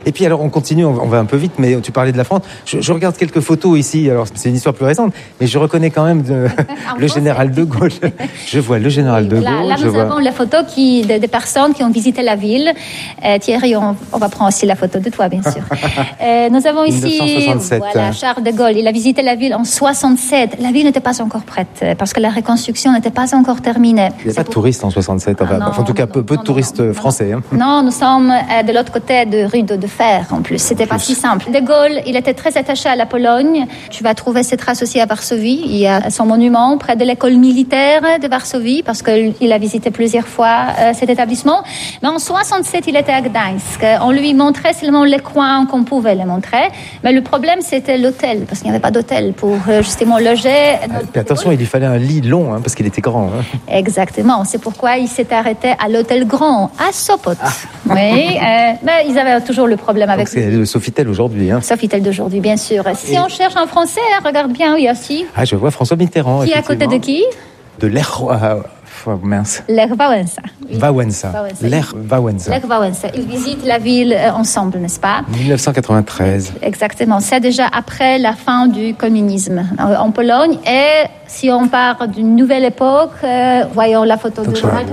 Et puis alors on continue, on va un peu vite, mais tu parlais de la France. Je regarde quelques photos ici, alors c'est une histoire plus récente, mais je reconnais quand même le général de Gaulle. Je vois le général de Gaulle. Là nous avons la photo des personnes qui ont visité la ville. Thierry, on va prendre aussi la photo de toi, bien sûr. Nous avons ici 1967. Voilà, Charles de Gaulle. Il a visité la ville en 67. La ville n'était pas encore prête parce que la reconstruction n'était pas encore terminée. Il n'y a pas de touristes en 67, en tout cas peu de touristes français. Non, nous sommes de l'autre côté de rue de Fer en plus. C'était pas si simple. De Gaulle, il était très attaché à la Pologne. Tu vas trouver ses traces aussi à Varsovie. Il y a son monument près de l'école militaire de Varsovie parce qu'il a visité plusieurs fois cet établissement. Mais en 67, il était à Gdańsk. On lui montrait seulement les coins qu'on pouvait les montrer. Mais le problème, c'était l'hôtel parce qu'il n'y avait pas d'hôtel pour justement loger. Et attention, il lui fallait un lit long parce qu'il était grand. Exactement. C'est pourquoi il s'est arrêté à l'hôtel Grand à Sopot. Oui, mais ils avaient toujours le problème avec. Donc c'est le Sofitel aujourd'hui. Sofitel d'aujourd'hui, bien sûr. Si on cherche en français, regarde bien, oui aussi. Ah, je vois François Mitterrand. Qui est à côté de qui? De Lech Wałęsa. Lech Wałęsa. Ils visitent la ville ensemble, n'est-ce pas? 1993. Exactement. C'est déjà après la fin du communisme en Pologne. Et si on part d'une nouvelle époque, voyons la photo de